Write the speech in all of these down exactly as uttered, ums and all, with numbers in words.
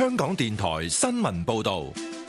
香港電台新聞報道。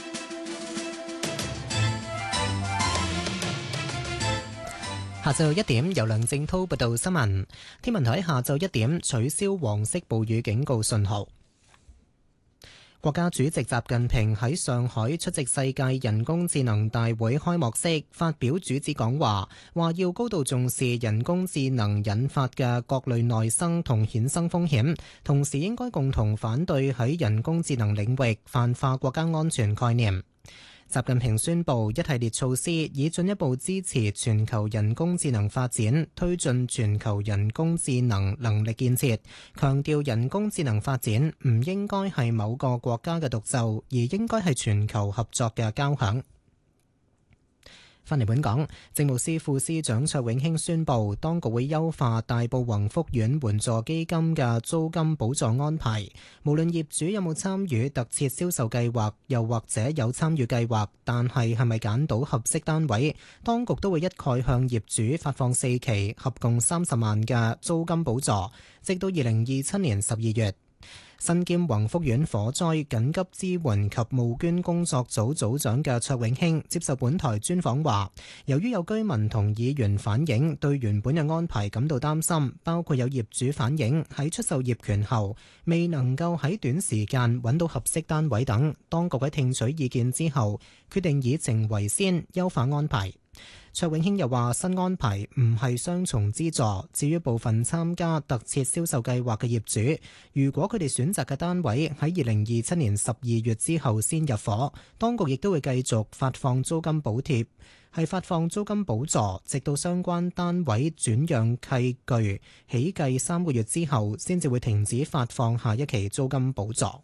下晝一點，由梁正濤報道新聞。天文台下晝一點取消黃色暴雨警告信號。國家主席習近平喺上海出席世界人工智能大會開幕式，發表主旨講話，話要高度重視人工智能引發嘅各類內生同衍生風險，同時應該共同反對喺人工智能領域泛化國家安全概念。習近平宣布一系列措施，以進一步支持全球人工智能發展，推進全球人工智能能力建設，強調人工智能發展唔應該係某個國家嘅獨奏，而應該係全球合作嘅交響。返嚟本港，政務司副司長卓永興宣布，當局會優化大埔宏福苑援助基金嘅租金補助安排。無論業主有冇參與特設銷售計劃，又或者有參與計劃，但係係咪揀到合適單位，當局都會一概向業主發放四期合共三十萬嘅租金補助，直到二零二七年十二月。身兼宏福苑火災緊急支援及募捐工作組組長嘅卓永興接受本台專訪話，由於有居民同議員反映對原本嘅安排感到擔心，包括有業主反映喺出售業權後未能夠喺短時間揾到合適單位等，當局喺聽取意見之後決定以情為先，優化安排。卓永興又話，新安排唔係雙重資助，至於部分參加特設銷售計劃嘅業主，如果佢哋選擇嘅單位喺二零二七年十二月之後先入伙，當局亦都會繼續發放租金補貼，係發放租金補助，直到相關單位轉讓契據起計三個月之後，先至會停止發放下一期租金補助。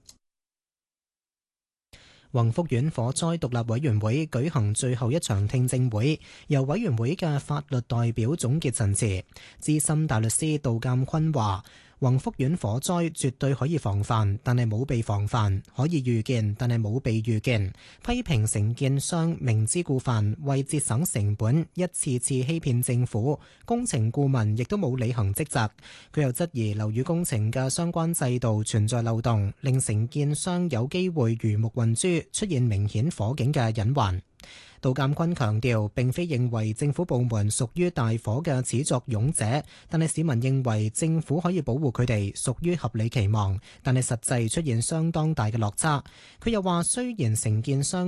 宏福苑火災獨立委員會舉行最後一場聽證會，由委員會嘅法律代表總結陳詞。資深大律師杜鑑坤話，宏福苑火災絕對可以防範，但係冇被防範；可以預見，但係冇被預見。批評承建商明知故犯，為節省成本，一次次欺騙政府。工程顧問亦都冇履行職責。佢又質疑樓宇工程嘅相關制度存在漏洞，令承建商有機會魚目混珠，出現明顯火警嘅隱患。杜鑑坤強調，並非認為政府部門屬於大火嘅始作俑者，但係市民認為政府可以保護佢哋，屬於合理期望，但係實際出現相當大嘅落差。佢又話，雖然承建商